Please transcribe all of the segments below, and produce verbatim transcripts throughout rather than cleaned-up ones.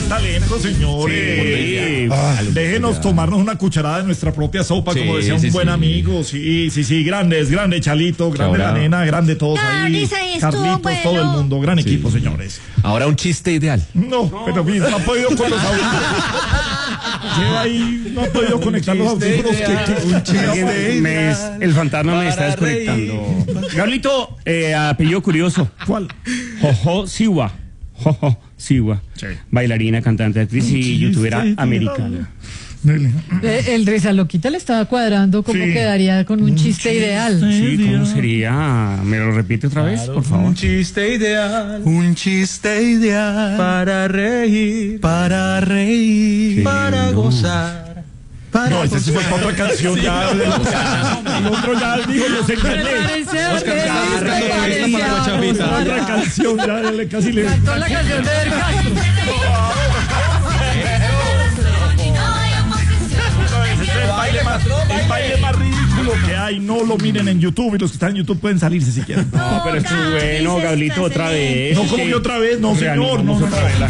es talento, señores. Sí. Ah, déjenos ya. tomarnos una cucharada de nuestra propia sopa, sí, como decía un sí, buen sí. amigo. Sí, sí, sí, grandes, grande Chalito, grande la nena, grande todos no, ahí. Carlitos, bueno. todo el mundo, gran sí. equipo, señores. Ahora un chiste ideal. No, no. pero no ha podido con los audífonos. Lleva ahí, no ha podido conectar los audífonos. Un chiste ideal. El fantasma me está desconectando. Carlito, eh, apellido curioso. ¿Cuál? Jojo Siwa. Jojo Siwa. Sí. Bailarina, cantante, actriz y youtubera americana. Eh, el Reza Loquita le estaba cuadrando cómo sí. quedaría con un, un chiste, chiste ideal. Sí, ¿cómo sería? ¿Me lo repite otra vez, claro, por favor? Un chiste ideal. Un chiste ideal. Para reír. Para reír. Qué para no. gozar. Para no, esa fue para otra canción sí. ya. El otro ya dijo, los engañé. Otra canción ya, casi le... Cantó la canción de Eder Castro. El baile, más, el baile más ridículo que hay, no lo miren en YouTube y los que están en YouTube pueden salirse si quieren. No, no pero esto es bueno, Gablito, otra vez. No, como que otra vez, no, señor, no, otra vez.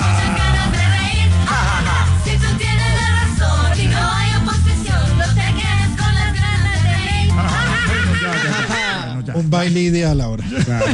Un baile ideal ahora. Claro.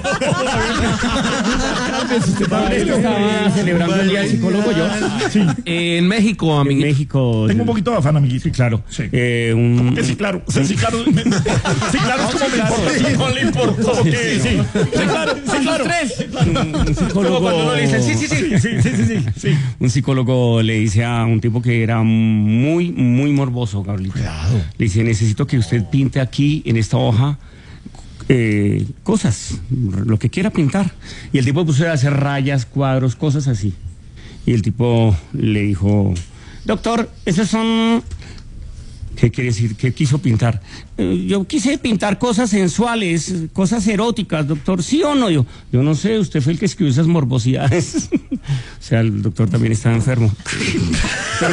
Estaba celebrando el día del psicólogo yo. Sí. Eh, en México, en México. Tengo un poquito de afán, amiguito. Sí, claro. Sí. Eh, un... Sí, claro. Sí, sí, claro. Sí, claro, es como me importa. No le importó. Sí, sí. Sí, claro, sí, claro. Un psicólogo. Cuando uno le dice, sí, sí, sí. Sí, sí, sí, sí. Un psicólogo le dice a un tipo que era muy, muy morboso, Gabriel. Cuidado. Le dice, necesito que usted pinte aquí, en esta hoja, Eh, cosas, lo que quiera pintar. Y el tipo puso a hacer rayas, cuadros, cosas así. Y el tipo le dijo, doctor, esos son... ¿Qué quiere decir? ¿Qué quiso pintar? Eh, yo quise pintar cosas sensuales, cosas eróticas, doctor, ¿sí o no? Yo, yo no sé, usted fue el que escribió esas morbosidades. O sea, el doctor también estaba enfermo. Pero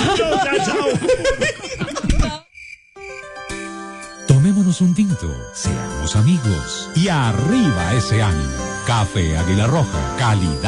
tomémonos un tinto, seamos amigos y arriba ese ánimo. Café Águila Roja, calidad.